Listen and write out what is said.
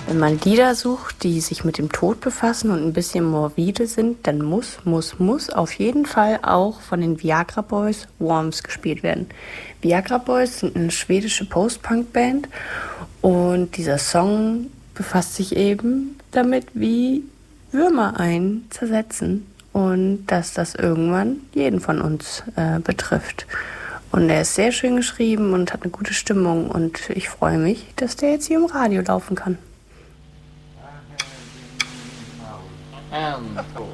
Wenn man Lieder sucht, die sich mit dem Tod befassen und ein bisschen morbide sind, dann muss auf jeden Fall auch von den Viagra Boys Worms gespielt werden. Viagra Boys sind eine schwedische Post-Punk-Band und dieser Song befasst sich eben damit, wie Würmer einen zersetzen und dass das irgendwann jeden von uns betrifft. Und er ist sehr schön geschrieben und hat eine gute Stimmung und ich freue mich, dass der jetzt hier im Radio laufen kann. And